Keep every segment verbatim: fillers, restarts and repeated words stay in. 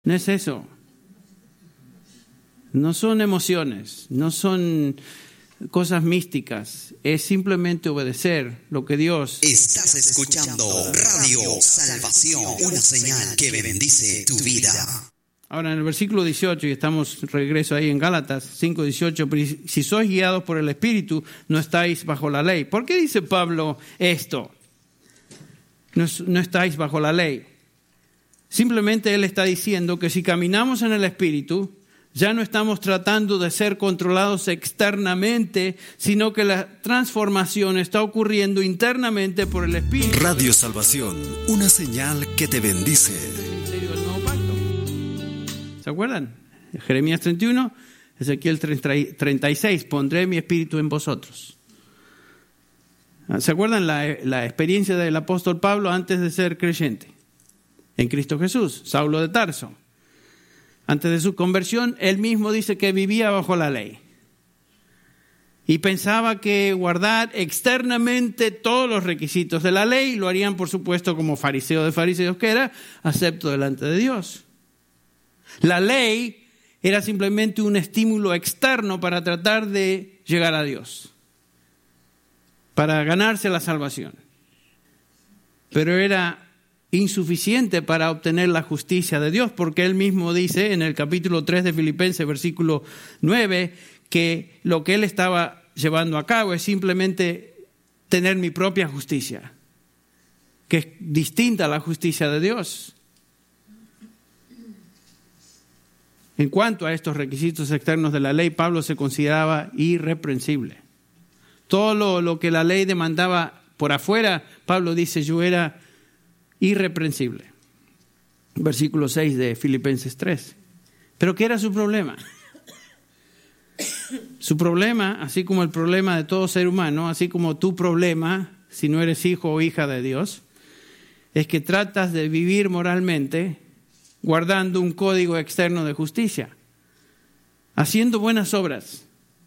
No es eso. No son emociones, no son cosas místicas. Es simplemente obedecer lo que Dios... Estás escuchando Radio Salvación, una señal que bendice tu vida. Ahora en el versículo dieciocho, y estamos regreso ahí en Gálatas cinco dieciocho, si sois guiados por el Espíritu, no estáis bajo la ley. ¿Por qué dice Pablo esto? No, no estáis bajo la ley. Simplemente él está diciendo que si caminamos en el Espíritu, ya no estamos tratando de ser controlados externamente, sino que la transformación está ocurriendo internamente por el Espíritu. Radio Salvación, una señal que te bendice. ¿Se acuerdan? Jeremías treinta y uno, Ezequiel treinta y seis, pondré mi espíritu en vosotros. ¿Se acuerdan la, la experiencia del apóstol Pablo antes de ser creyente? En Cristo Jesús, Saulo de Tarso. Antes de su conversión, él mismo dice que vivía bajo la ley. Y pensaba que guardar externamente todos los requisitos de la ley lo harían, por supuesto, como fariseo de fariseos que era, acepto delante de Dios. La ley era simplemente un estímulo externo para tratar de llegar a Dios, para ganarse la salvación. Pero era insuficiente para obtener la justicia de Dios, porque él mismo dice en el capítulo tres de Filipenses, versículo nueve, que lo que él estaba llevando a cabo es simplemente tener mi propia justicia, que es distinta a la justicia de Dios. En cuanto a estos requisitos externos de la ley, Pablo se consideraba irreprensible. Todo lo, lo que la ley demandaba por afuera, Pablo dice, yo era irreprensible. Versículo seis de Filipenses tres. ¿Pero qué era su problema? Su problema, así como el problema de todo ser humano, así como tu problema, si no eres hijo o hija de Dios, es que tratas de vivir moralmente guardando un código externo de justicia, haciendo buenas obras,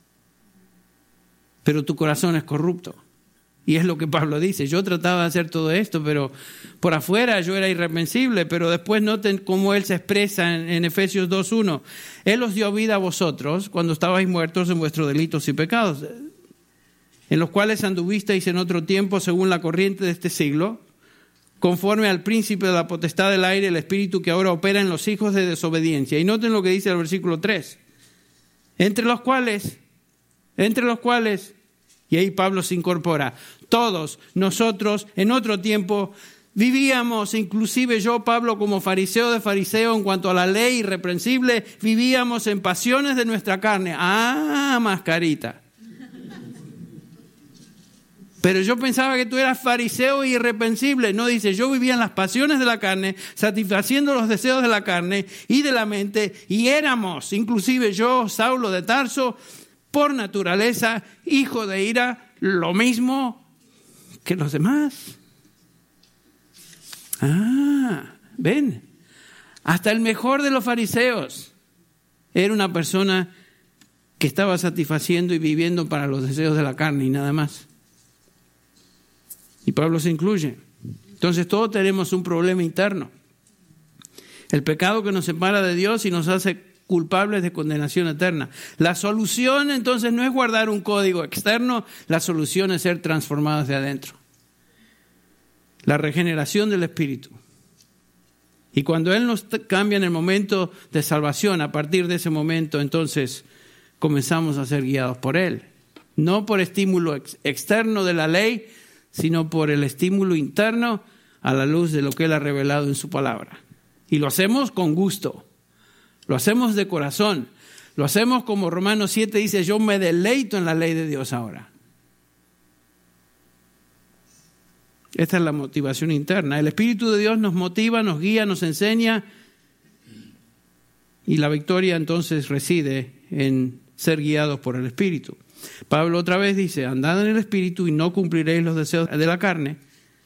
pero tu corazón es corrupto. Y es lo que Pablo dice, yo trataba de hacer todo esto, pero por afuera yo era irreprensible, pero después noten cómo él se expresa en, en Efesios dos uno. Él os dio vida a vosotros cuando estabais muertos en vuestros delitos y pecados, en los cuales anduvisteis en otro tiempo según la corriente de este siglo, conforme al príncipe de la potestad del aire, el espíritu que ahora opera en los hijos de desobediencia. Y noten lo que dice el versículo tres. Entre los cuales, entre los cuales, y ahí Pablo se incorpora, todos nosotros en otro tiempo vivíamos, inclusive yo, Pablo, como fariseo de fariseo en cuanto a la ley irreprensible, vivíamos en pasiones de nuestra carne. Ah, mascarita. Pero yo pensaba que tú eras fariseo e irreprensible. No, dice, yo vivía en las pasiones de la carne, satisfaciendo los deseos de la carne y de la mente, y éramos, inclusive yo, Saulo de Tarso, por naturaleza, hijo de ira, lo mismo que los demás. Ah, ven, hasta el mejor de los fariseos era una persona que estaba satisfaciendo y viviendo para los deseos de la carne y nada más. Y Pablo se incluye. Entonces todos tenemos un problema interno. El pecado que nos separa de Dios y nos hace culpables de condenación eterna. La solución entonces no es guardar un código externo, la solución es ser transformados de adentro. La regeneración del Espíritu. Y cuando Él nos cambia en el momento de salvación, a partir de ese momento entonces comenzamos a ser guiados por Él. No por estímulo ex- externo de la ley, sino por el estímulo interno a la luz de lo que Él ha revelado en su palabra. Y lo hacemos con gusto, lo hacemos de corazón, lo hacemos como Romanos siete dice, yo me deleito en la ley de Dios ahora. Esta es la motivación interna. El Espíritu de Dios nos motiva, nos guía, nos enseña, y la victoria entonces reside en ser guiados por el Espíritu. Pablo otra vez dice, andad en el Espíritu y no cumpliréis los deseos de la carne,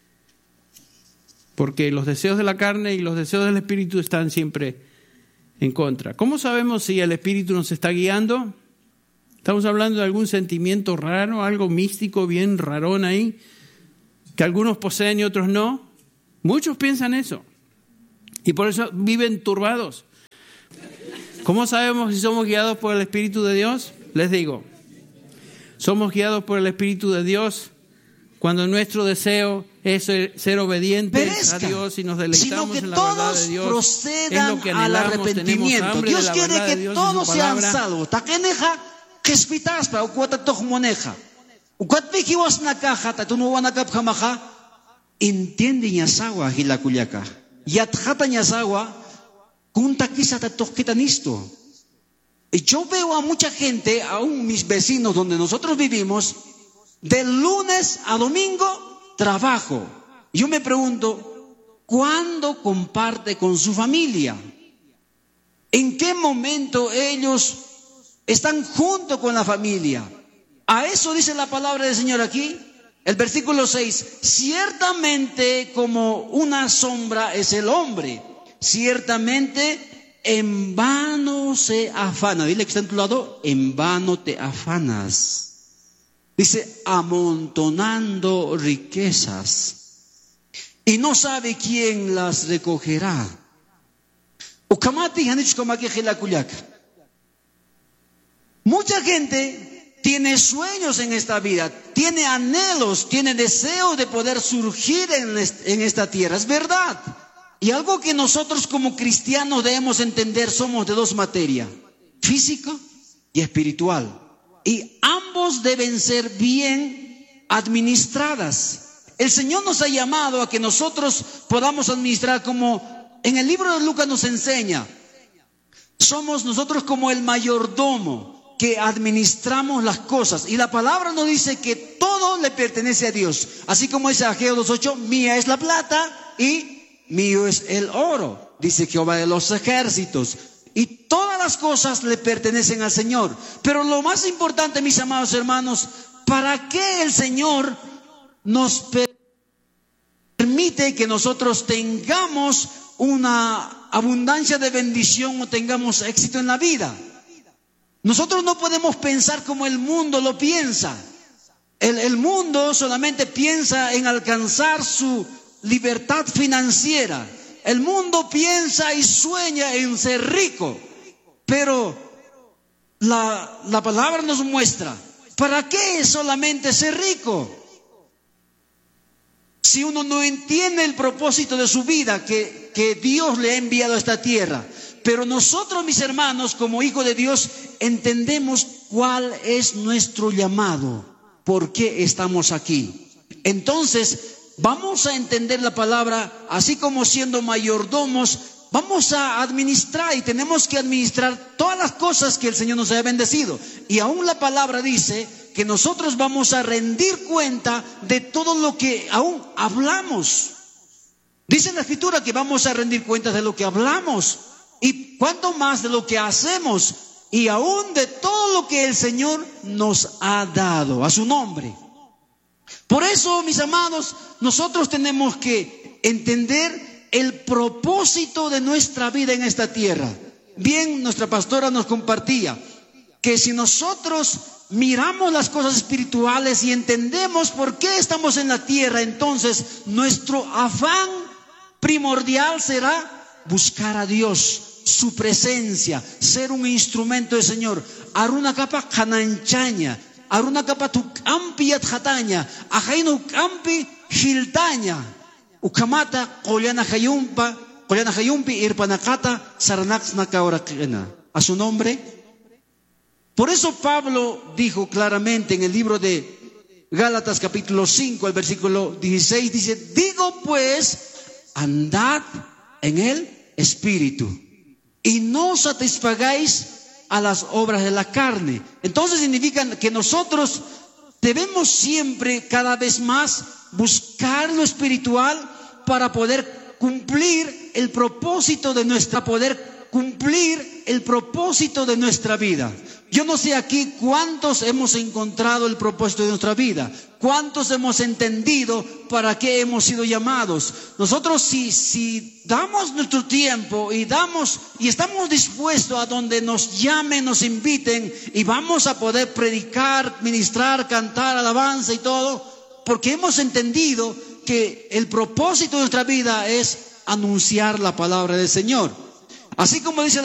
porque los deseos de la carne y los deseos del Espíritu están siempre en contra. ¿Cómo sabemos si el Espíritu nos está guiando? ¿Estamos hablando de algún sentimiento raro, algo místico bien rarón ahí, que algunos poseen y otros no? Muchos piensan eso y por eso viven turbados. ¿Cómo sabemos si somos guiados por el Espíritu de Dios? Les digo, somos guiados por el Espíritu de Dios cuando nuestro deseo es ser, ser obedientes Perezca, a Dios y nos deleitamos sino que en la verdad de Dios. procedan es lo que al anhelamos, arrepentimiento. tenemos hambre Dios de la quiere verdad que de Dios todos y su sean palabra. salvos. Takeneja, que espitas para ucuata tohmoneja. Ucuat vikiwas na caja, tatunuwa na kapjamaja. Entiende ñasawa hilakuliaka. Yatjata ñasawa, kunta quisa tatoquita nisto. Y yo veo a mucha gente, aún mis vecinos donde nosotros vivimos, de lunes a domingo, trabajo. Yo me pregunto, ¿cuándo comparte con su familia? ¿En qué momento ellos están junto con la familia? A eso dice la palabra del Señor aquí, el versículo seis. Ciertamente como una sombra es el hombre, ciertamente en vano se afana. Dile que está en tu lado, en vano te afanas. Dice, amontonando riquezas, y no sabe quién las recogerá. Mucha gente tiene sueños en esta vida, tiene anhelos, tiene deseos de poder surgir en esta tierra. Es verdad. Y algo que nosotros como cristianos debemos entender, somos de dos materias, física y espiritual. Y ambos deben ser bien administradas. El Señor nos ha llamado a que nosotros podamos administrar, como en el libro de Lucas nos enseña. Somos nosotros como el mayordomo que administramos las cosas. Y la palabra nos dice que todo le pertenece a Dios. Así como dice Ageo dos ocho, mía es la plata y mío es el oro. Dice Jehová de los ejércitos. Y todas las cosas le pertenecen al Señor. Pero lo más importante, mis amados hermanos, ¿para qué el Señor nos permite que nosotros tengamos una abundancia de bendición o tengamos éxito en la vida? Nosotros no podemos pensar como el mundo lo piensa. El, el mundo solamente piensa en alcanzar su libertad financiera. El mundo piensa y sueña en ser rico, pero la, la palabra nos muestra, ¿para qué solamente ser rico? Si uno no entiende el propósito de su vida que, que Dios le ha enviado a esta tierra. Pero nosotros, mis hermanos, como hijos de Dios, entendemos cuál es nuestro llamado, por qué estamos aquí. Entonces, vamos a entender la palabra, así como siendo mayordomos, vamos a administrar y tenemos que administrar todas las cosas que el Señor nos ha bendecido. Y aún la palabra dice que nosotros vamos a rendir cuenta de todo lo que aún hablamos. Dice en la Escritura que vamos a rendir cuenta de lo que hablamos y cuánto más de lo que hacemos y aún de todo lo que el Señor nos ha dado a su nombre. Por eso, mis amados, nosotros tenemos que entender el propósito de nuestra vida en esta tierra. Bien, nuestra pastora nos compartía que si nosotros miramos las cosas espirituales y entendemos por qué estamos en la tierra, entonces nuestro afán primordial será buscar a Dios, su presencia, ser un instrumento del Señor. Aruna capa cananchaña. Aruna kapa tu ampi yatjataña, ajaino ampi hiltaña, ukamata kolyana hayumpa, kolyana hayumpi irpanakata saranaxnaka orakena. A su nombre. Por eso Pablo dijo claramente en el libro de Gálatas capítulo cinco, el versículo dieciséis, dice, digo pues, andad en el Espíritu y no satisfagáis a las obras de la carne. Entonces significa que nosotros debemos siempre, cada vez más, buscar lo espiritual para poder cumplir el propósito de nuestra, poder cumplir el propósito de nuestra vida. Yo no sé aquí cuántos hemos encontrado el propósito de nuestra vida, cuántos hemos entendido para qué hemos sido llamados. Nosotros si, si damos nuestro tiempo y damos y estamos dispuestos a donde nos llamen, nos inviten y vamos a poder predicar, ministrar, cantar, alabanza y todo, porque hemos entendido que el propósito de nuestra vida es anunciar la palabra del Señor. Así como dice